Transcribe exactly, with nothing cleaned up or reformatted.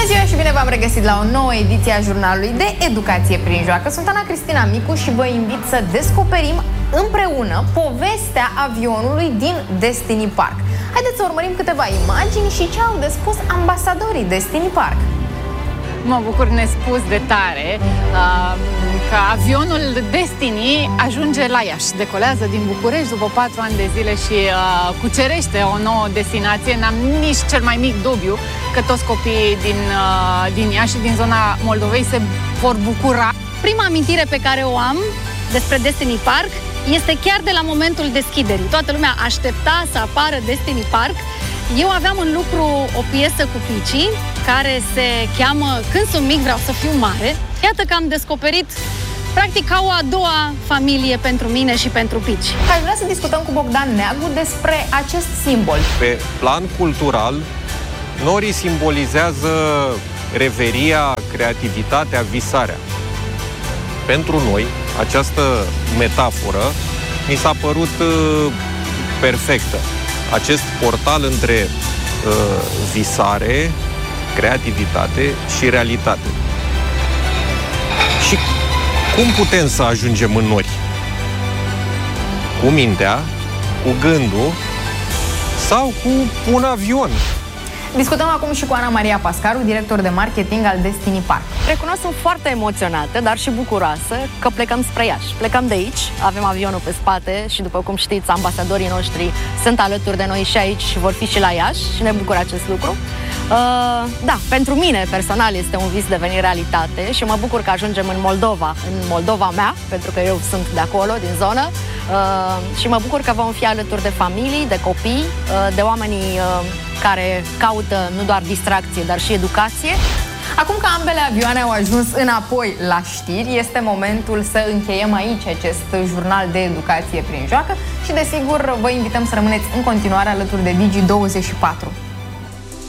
Bună ziua și bine v-am regăsit la o nouă ediție a jurnalului de Educație prin Joacă. Sunt Ana Cristina Micu și vă invit să descoperim împreună povestea avionului din Destiny Park. Haideți să urmărim câteva imagini și ce au de spus ambasadorii Destiny Park. Mă bucur nespus de tare uh, că avionul Destiny ajunge la Iași. Decolează din București după patru ani de zile și uh, cucerește o nouă destinație. N-am nici cel mai mic dubiu că toți copiii din, uh, din Iași și din zona Moldovei se vor bucura. Prima amintire pe care o am despre Destiny Park este chiar de la momentul deschiderii. Toată lumea aștepta să apară Destiny Park. Eu aveam în lucru o piesă cu Pici, care se cheamă Când sunt mic vreau să fiu mare. Iată că am descoperit practic ca o a doua familie pentru mine și pentru Pici. Aș vrea să discutăm cu Bogdan Neagu despre acest simbol. Pe plan cultural, norii simbolizează reveria, creativitatea, visarea. Pentru noi, această metaforă mi s-a părut uh, perfectă. Acest portal între uh, visare, creativitate și realitate. Și cum putem să ajungem în nori? Cu mintea, cu gândul sau cu un avion? Discutăm acum și cu Ana Maria Pascaru, director de marketing al Destiny Park. Recunosc, sunt foarte emoționată, dar și bucuroasă că plecăm spre Iași. Plecăm de aici, avem avionul pe spate și, după cum știți, ambasadorii noștri sunt alături de noi și aici și vor fi și la Iași și ne bucură acest lucru. Uh, da, pentru mine personal este un vis devenit realitate și mă bucur că ajungem în Moldova, în Moldova mea, pentru că eu sunt de acolo, din zonă, uh, și mă bucur că vom fi alături de familii, de copii, uh, de oamenii uh, care caută nu doar distracție, dar și educație. Acum că ambele avioane au ajuns înapoi la știri, este momentul să încheiem aici acest jurnal de educație prin joacă și, desigur, vă invităm să rămâneți în continuare alături de Digi douăzeci și patru.